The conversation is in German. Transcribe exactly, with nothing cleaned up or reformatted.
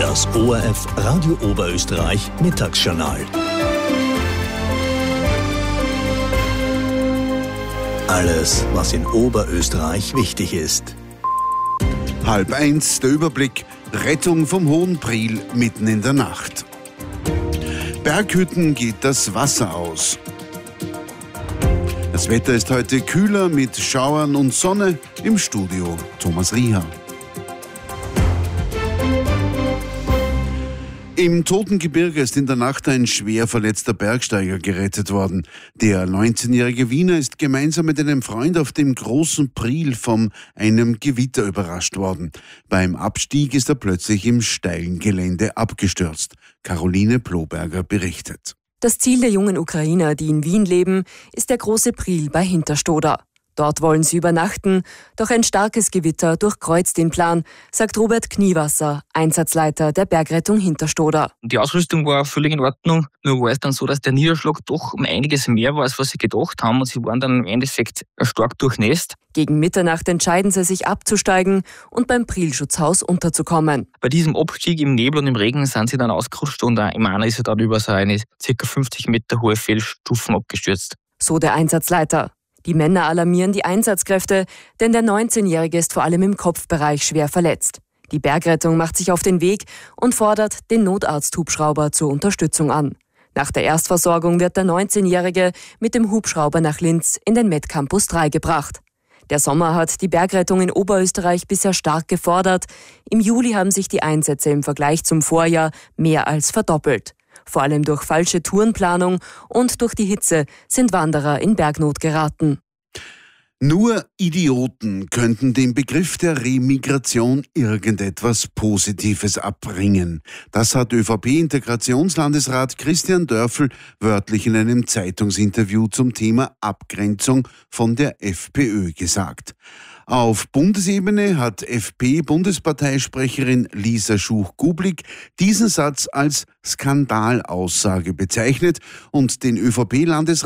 Das O R F Radio Oberösterreich Mittagsjournal. Alles, was in Oberösterreich wichtig ist. Halb eins, der Überblick. Rettung vom Hohen Priel mitten in der Nacht. Berghütten geht das Wasser aus. Das Wetter ist heute kühler mit Schauern und Sonne. Im Studio Thomas Rieher. Im Totengebirge ist in der Nacht ein schwer verletzter Bergsteiger gerettet worden. Der neunzehnjährige Wiener ist gemeinsam mit einem Freund auf dem großen Priel von einem Gewitter überrascht worden. Beim Abstieg ist er plötzlich im steilen Gelände abgestürzt. Caroline Ploberger berichtet. Das Ziel der jungen Ukrainer, die in Wien leben, ist der große Priel bei Hinterstoder. Dort wollen sie übernachten, doch ein starkes Gewitter durchkreuzt den Plan, sagt Robert Kniewasser, Einsatzleiter der Bergrettung Hinterstoder. Die Ausrüstung war völlig in Ordnung, nur war es dann so, dass der Niederschlag doch um einiges mehr war, als was sie gedacht haben, und sie waren dann im Endeffekt stark durchnässt. Gegen Mitternacht entscheiden sie sich abzusteigen und beim Prielschutzhaus unterzukommen. Bei diesem Abstieg im Nebel und im Regen sind sie dann ausgerutscht und im einer ist er dann über so eine ca. fünfzig Meter hohe Felsstufen abgestürzt. So der Einsatzleiter. Die Männer alarmieren die Einsatzkräfte, denn der neunzehnjährige ist vor allem im Kopfbereich schwer verletzt. Die Bergrettung macht sich auf den Weg und fordert den Notarzthubschrauber zur Unterstützung an. Nach der Erstversorgung wird der neunzehnjährige mit dem Hubschrauber nach Linz in den Med-Campus drei gebracht. Der Sommer hat die Bergrettung in Oberösterreich bisher stark gefordert. Im Juli haben sich die Einsätze im Vergleich zum Vorjahr mehr als verdoppelt. Vor allem durch falsche Tourenplanung und durch die Hitze sind Wanderer in Bergnot geraten. Nur Idioten könnten dem Begriff der Remigration irgendetwas Positives abbringen. Das hat ÖVP-Integrationslandesrat Christian Dörfel wörtlich in einem Zeitungsinterview zum Thema Abgrenzung von der FPÖ gesagt. Auf Bundesebene hat F P-Bundesparteisprecherin Lisa Schuch-Gublik diesen Satz als Skandalaussage bezeichnet und den ÖVP-Landesrat